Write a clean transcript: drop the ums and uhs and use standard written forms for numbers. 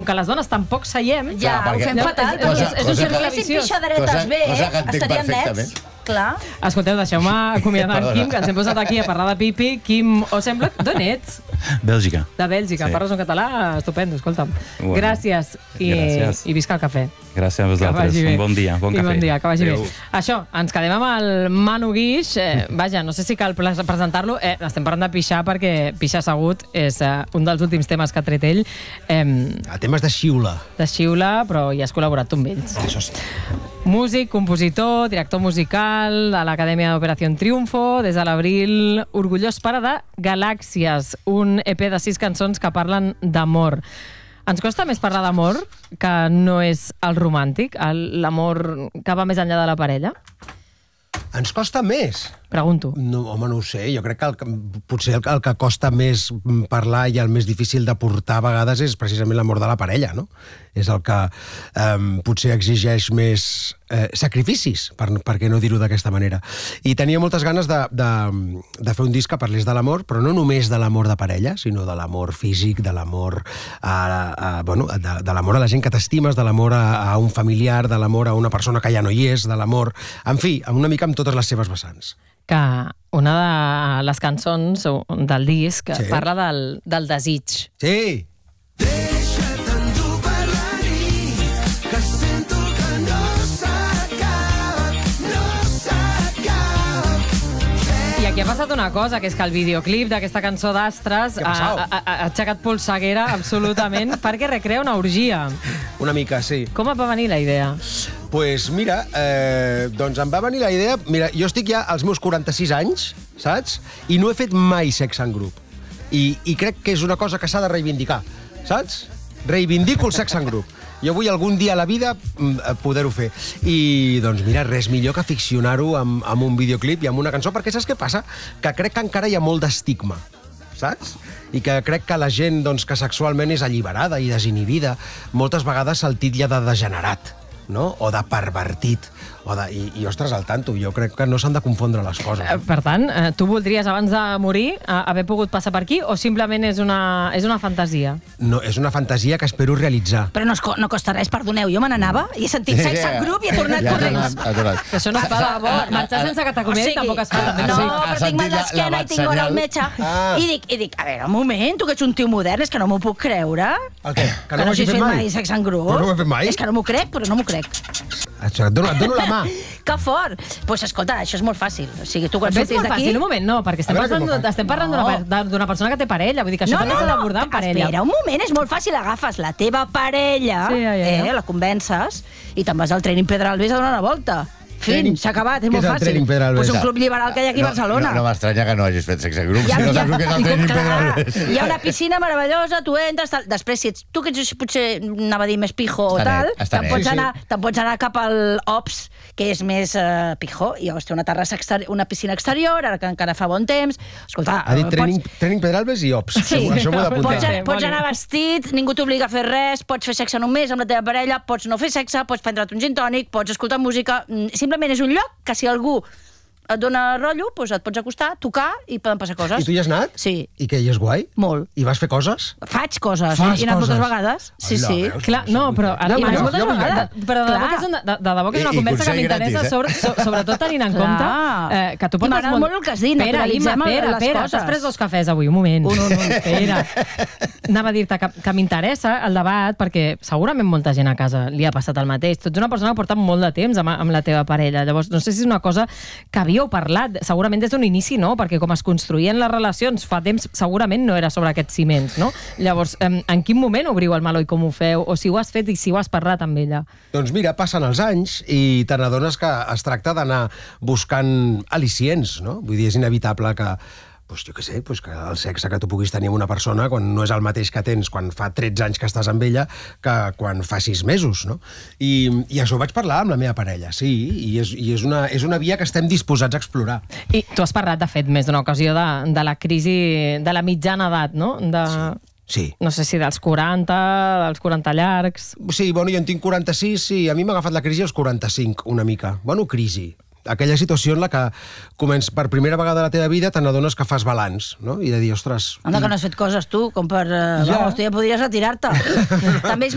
que les dones tampoc seiem... Ja, ho fem fatal. És un cercle Si viciós. pixaderetes bé, estaríem nets. Clar. Escolteu, deixeu-me acomiadar en Quim, que ens hem posat aquí a parlar de pipi. Quim Ossembla, d'on ets? Bèlgica. De Bèlgica. Sí. Parles un català estupendo, escolta'm. Bueno, gràcies. I visca el cafè. Gràcies a vosaltres. Un bon dia, bon cafè. Bon dia, que vagi bé. Això, ens quedem amb el Manu Guix. Vaja, no sé si cal presentar-lo. Estem parlant de pixar perquè pixar assegut és un dels últims temes que ha tret ell. El tema és de xiula. De xiula, però hi has col·laborat tu amb ells. Això sí. Músic, compositor, director musical de l'Acadèmia d'Operació Triunfo, des de l'abril, orgullós pare de Galàxies, un EP de 6 cançons que parlen d'amor. Ens costa més parlar d'amor que no és el romàntic, l'amor que va més enllà de la parella? Ens costa més. Pregunto. No, home, no ho sé. Jo crec que potser el que costa més parlar i el més difícil de portar a vegades és precisament l'amor de la parella, no? És el que potser exigeix més sacrificis, per què no dir-ho d'aquesta manera. I tenia moltes ganes de fer un disc que parlés de l'amor, però no només de l'amor de parella, sinó de l'amor físic, de l'amor de l'amor a la gent que t'estimes, de l'amor a un familiar, de l'amor a una persona que ja no hi és, de l'amor... En fi, una mica amb totes les seves vessants. Que una de les cançons del disc parla del desig. Sí! Deixa't endur per la nit, que sento que no s'acaba. I aquí ha passat una cosa, que és que el videoclip d'aquesta cançó d'Astres ha aixecat polseguera absolutament perquè recrea una orgia. Una mica, sí. Com et va venir la idea? Pues mira, doncs em va venir la idea... Mira, jo estic ja als meus 46 anys, saps? I no he fet mai sexe en grup. I crec que és una cosa que s'ha de reivindicar, saps? Reivindico el sexe en grup. Jo vull algun dia a la vida poder-ho fer. I, doncs, mira, res millor que ficcionar-ho amb un videoclip i amb una cançó, perquè saps què passa? Que crec que encara hi ha molt d'estigma, saps? I que crec que la gent doncs, que sexualment és alliberada i desinhibida, moltes vegades se'l titlla de degenerat, no? O de pervertit. I, ostres, al tanto, jo crec que no s'han de confondre les coses. Per tant, tu voldries, abans de morir, haver pogut passar per aquí o simplement és una fantasia? No, és una fantasia que espero realitzar. Però no costa res, perdoneu, jo me n'anava i he sentit sexe en grup i he tornat corrents. Això no es fa, marxar sense que t'acomiadin tampoc es fa. No, però tinc mal d'esquena i tinc hora al metge. I dic, a veure, un moment, tu que ets un tio modern, és que no m'ho puc creure. El què? Que no hagis fet mai sexe en grup. Però no ho he fet mai. És que no m'ho crec, però no m'ho crec. Et dono la mà. Que fort! Doncs escolta, això és molt fàcil. O sigui, tu quan és surtis molt d'aquí... fàcil, un moment, no, perquè estem parlant d'una persona que té parella, vull dir que això també s'ha d'abordar en parella. Espera un moment, és molt fàcil, agafes la teva parella, la convences, i te'n vas al Training Pedralbes a donar una volta. Fin, s'ha acabat, és molt fàcil. Doncs un club liberal que hi ha aquí a Barcelona. No m'estranya que no hagis fet sexe en grup, si no saps el que és el Training Pedralbes. Hi ha una piscina meravellosa, tu entres, després, si ets tu que ets potser, anava a dir, més pijo o tal, te'n pots anar cap al Ops, que és més pijo, i llavors té una terrassa, una piscina exterior, ara que encara fa bon temps. Escolta... Ha dit Training Pedralbes i Ops. Això m'ho he d'apuntar. Pots anar vestit, ningú t'obliga a fer res, pots fer sexe només amb la teva parella, pots no fer sexe, pots prendre't un gin tònic, pots escoltar música... Simplement és un lloc que si algú et dona rotllo, doncs et pots acostar, tocar i poden passar coses. I tu hi has anat? Sí. I què, hi és guai? Molt. I vas fer coses? Faig coses. He anat moltes vegades. Sí. Clar, no, però ara m'has moltes vegades. Però de debò que és una conversa que m'interessa, sobretot tenint en compte que tu portes... M'agrada molt el que has dit, naturalitzem les coses. T'has pres 2 cafès avui, un moment. Espera. Anava a dir-te que m'interessa el debat perquè segurament molta gent a casa li ha passat el mateix. Tu ets una persona que porta molt de temps amb la teva parella. Llavors, no sé si és una cosa que havíeu parlat, segurament des d'un inici no, perquè com es construïen les relacions fa temps segurament no era sobre aquests ciments, no? Llavors, en quin moment obriu el meló i com ho feu? O si ho has fet i si ho has parlat amb ella? Doncs mira, passen els anys i te n'adones que es tracta d'anar buscant al·licients, no? Vull dir, és inevitable que pues jo què sé, pues que el sexe que tu puguis tenir amb una persona quan no és el mateix que tens quan fa 13 anys que estàs amb ella que quan fa 6 mesos, no? I això ho vaig parlar amb la meva parella, sí, i és una via que estem disposats a explorar. I tu has parlat, de fet, més d'una ocasió de la crisi de la mitjana edat, no? Sí. No sé si dels 40, dels 40 llargs... Sí, bueno, jo en tinc 46, sí, a mi m'ha agafat la crisi als 45, una mica. Bueno, crisi. Aquella situació en la que comences per primera vegada a la teva vida te n'adones que fas balanç, no? I de dir, ostres... Anda, que no has fet coses tu, com per... Vamos, tu ja podries retirar-te. També és